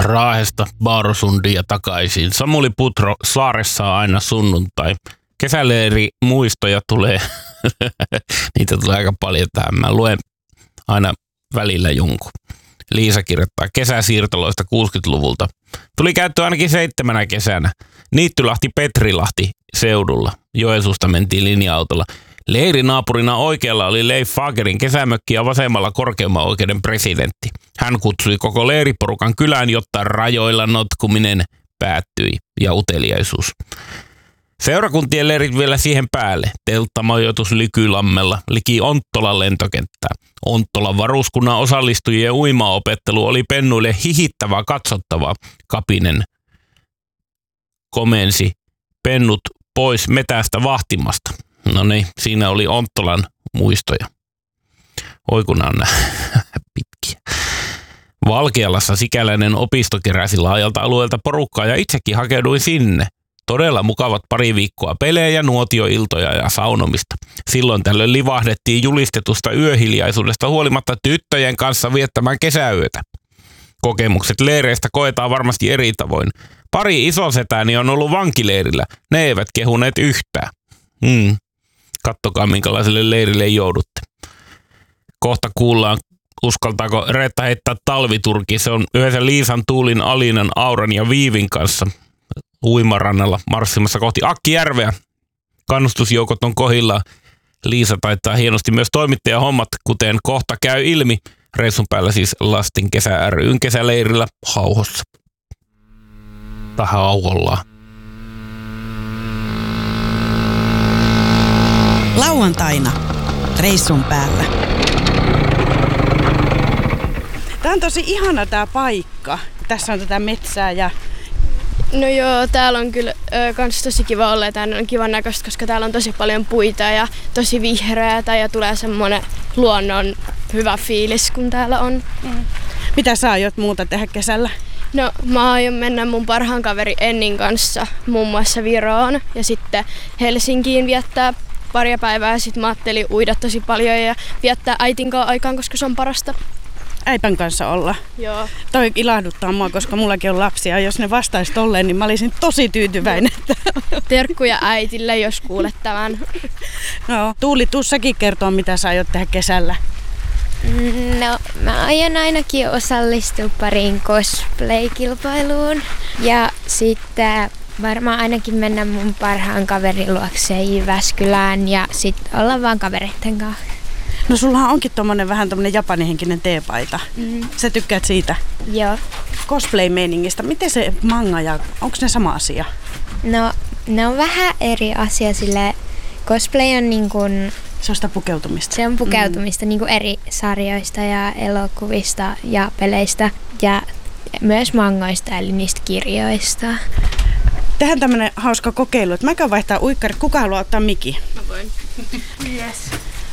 Raahesta Baarusundiin ja takaisin. Samuli Putro saaressa aina sunnuntai. Kesäleiri muistoja tulee. Niitä tulee aika paljon tähän. Mä luen aina välillä jonkun. Liisa kirjoittaa kesäsiirtoloista 60-luvulta. Tuli käyttöön ainakin 7 kesänä. Niittylahti-Petrilahti seudulla. Joensuusta mentiin linja-autolla. Leirinaapurina oikealla oli Leif Fagerin kesämökki ja vasemmalla korkeimman oikeuden presidentti. Hän kutsui koko leiriporukan kylään, jotta rajoilla notkuminen päättyi ja uteliaisuus. Seurakuntien leirit vielä siihen päälle. Telttamajoitus Lykylammella, liki Onttolan lentokenttää. Onttolan varuskunnan osallistujien uimaopettelu oli pennuille hihittävää katsottavaa. Kapinen komensi pennut pois metästä vahtimasta. No niin, siinä oli Onttolan muistoja. Oi kun on pitkiä. Valkealassa sikäläinen opisto keräsi laajalta alueelta porukkaa ja itsekin hakeuduin sinne. Todella mukavat pari viikkoa pelejä, nuotioiltoja ja saunomista. Silloin tällöin livahdettiin julistetusta yöhiljaisuudesta huolimatta tyttöjen kanssa viettämään kesäyötä. Kokemukset leireistä koetaan varmasti eri tavoin. Pari isosetäni on ollut vankileirillä. Ne eivät kehuneet yhtään. Kattokaa minkälaiselle leirille joudutte. Kohta kuullaan, uskaltaako Reetta heittää talviturki. Se on yhdessä Liisan, Tuulin, Alinan, Auran ja Viivin kanssa uimarannalla marssimassa kohti Akkijärveä. Kannustusjoukot on kohillaan. Liisa taittaa hienosti myös toimittajahommat, kuten kohta käy ilmi. Reissun päällä siis Lastin kesä ry:n kesäleirillä Hauhossa. Tähän Hauhollaan. Lauantaina reissun päällä. Tää on tosi ihana tää paikka. Tässä on tätä metsää ja... No joo, täällä on kyllä kans tosi kiva olla ja täällä on kivan näköistä, koska täällä on tosi paljon puita ja tosi vihreätä ja tulee semmonen luonnon hyvä fiilis, kun täällä on. Mitä sä aiot muuta tehdä kesällä? No mä aion mennä mun parhaan kaveri Ennin kanssa muun muassa Viroon ja sitten Helsinkiin viettää paria päivää ja sit mä ajattelin uida tosi paljon ja viettää äitin kanssa aikaan, koska se on parasta. Äipän kanssa olla. Joo. Toi ilahduttaa mua, koska mullakin on lapsia. Jos ne vastaisi tolleen, niin mä olisin tosi tyytyväinen. Terkkuja äitille, jos kuulet tämän. No, Tuuli, tuu säkin kertoa, mitä sä aiot tehdä kesällä. No, mä aion ainakin osallistua pariin cosplay-kilpailuun. Ja sitten varmaan ainakin mennä mun parhaan kaverin luokse Jyväskylään ja sitten olla vaan kavereitten kanssa. No sullahan onkin vähän tommonen japanihenkinen teepaita. Sä tykkäät siitä? Joo. Cosplay-meiningistä. Miten se manga ja onko ne sama asia? No, ne on vähän eri asia, sille cosplay on niin kuin... Se on sitä pukeutumista. Se on pukeutumista niin kuin eri sarjoista ja elokuvista ja peleistä ja myös mangoista eli niistä kirjoista. Tehdään tämmönen hauska kokeilu, että mä käyn vaihtaa uikkarit. Kuka haluaa ottaa miki? Mä voin. Yes.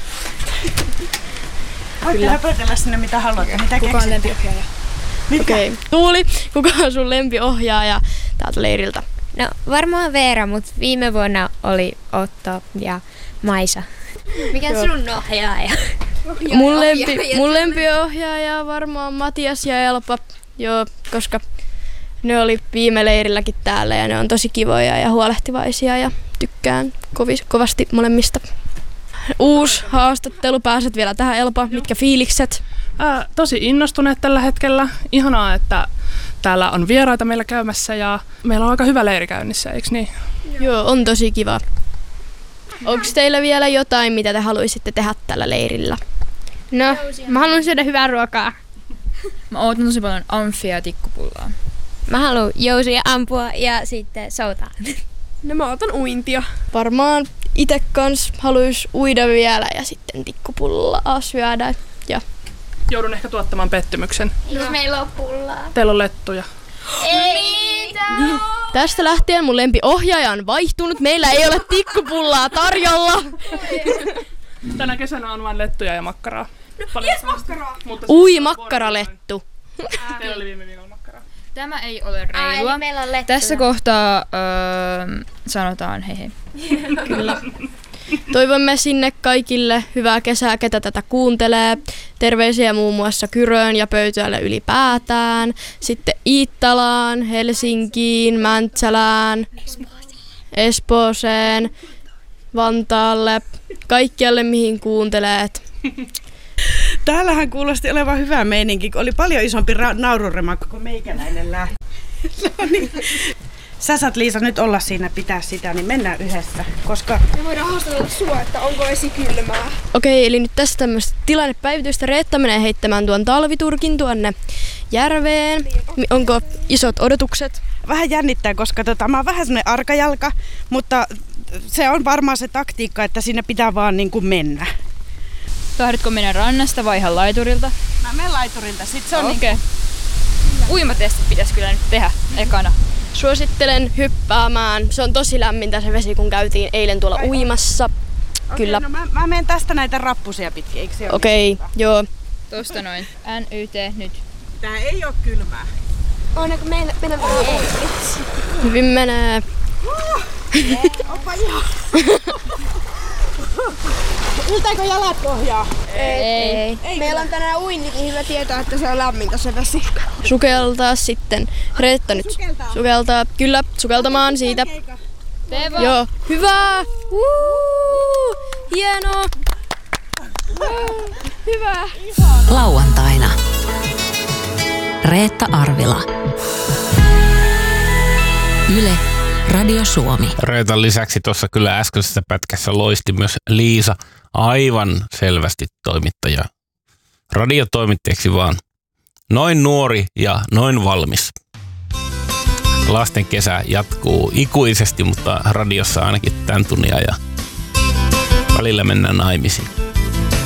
Voitte höpötellä sinne mitä haluat. Mitä kuka on lempiohjaaja? Okei. Tuuli, kuka on sun lempiohjaaja täältä leiriltä? No varmaan Veera, mutta viime vuonna oli Otto ja Maisa. Mikä on sun ohjaaja? Mun lempiohjaaja on varmaan Matias ja Elpa. Joo, koska ne oli viime leirilläkin täällä ja ne on tosi kivoja ja huolehtivaisia ja tykkään kovasti molemmista. Uusi haastattelu, pääset vielä tähän Elpa. Mitkä fiilikset? Tosi innostuneet tällä hetkellä. Ihanaa, että täällä on vieraita meillä käymässä ja meillä on aika hyvä leiri käynnissä, eikö niin? Joo, on tosi kiva. Onko teillä vielä jotain, mitä te haluaisitte tehdä tällä leirillä? No, mä haluan syödä hyvää ruokaa. Mä ootan tosi paljon amfia ja tikkupullaa. Mä haluan jousia ampua ja sitten soutaa. No mä otan uintia. Varmaan itse kans haluais uida vielä ja sitten tikkupullaa syödä. Ja... Joudun ehkä tuottamaan pettymyksen. Jos meillä on pullaa. Teillä on lettuja. Ei! Tästä lähtien mun lempiohjaaja on vaihtunut. Meillä ei ole tikkupullaa tarjolla. Tänä kesänä on vain lettuja ja makkaraa. Jes makkaraa! Makkaralettu. Teillä oli viime viikolla makkaraa. Tämä ei ole reilua. Meillä on lettuja. Tässä kohtaa sanotaan hei. Kyllä. Toivomme sinne kaikille hyvää kesää, ketä tätä kuuntelee. Terveisiä muun muassa Kyröön ja Pöytäjälle ylipäätään. Sitten Iittalaan, Helsinkiin, Mäntsälään, Espooseen, Vantaalle, kaikkialle mihin kuunteleet. Täällähän kuulosti olevan hyvä meininki, kun oli paljon isompi naururemakko kuin meikäläinen lähti. No niin. Sä saat, Liisa, nyt olla siinä, pitää sitä, niin mennään yhdessä, koska... Me voidaan haastatella sua, että onko esikylmää. Okei, eli nyt tässä tämmöistä tilannepäivitystä. Reetta menee heittämään tuon talviturkin tuonne järveen. Onko isot odotukset? Vähän jännittää, koska mä oon vähän semmoinen arkajalka, mutta se on varmaan se taktiikka, että siinä pitää vaan niin kuin mennä. Tahdotko mennä rannasta vai ihan laiturilta? Mä menen laiturilta, sit se on Okei. Uimatestit pitäisi kyllä nyt tehdä ekana. Suosittelen hyppäämään. Se on tosi lämmintä se vesi, kun käytiin eilen tuolla uimassa. Kyllä. No mä menen tästä näitä rappusia pitkin, eikö se ole? Okei, joo. Tosta noin. NYT nyt. Tää ei oo kylmää. Onko meillä ei? Hyvin menee. Oppa ihan. Yltääkö jalat pohjaa? Ei. Meillä on tänään uinnikin hyvä tietää, että se on lämmintä se vesi. Sukeltaa sitten. Reetta nyt. Sukeltaa. Kyllä, sukeltamaan siitä. Tee vaan. Joo. Hyvä! Hienoa! Hyvä. Lauantaina. Reetta Arvila. Yle, Radio Suomi. Reetan lisäksi tuossa kyllä äskeisessä pätkässä loisti myös Liisa, aivan selvästi toimittaja. Radiotoimittajaksi vaan. Noin nuori ja noin valmis. Lasten kesä jatkuu ikuisesti, mutta radiossa ainakin tämän tunnin ajan. Välillä mennään naimisiin.